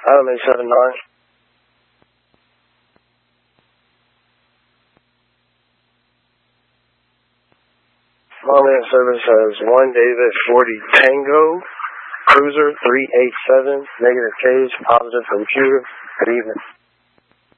Adam 879. Longman service has 1 David 40 Tango, Cruiser 387, negative K's, positive computer. Good evening.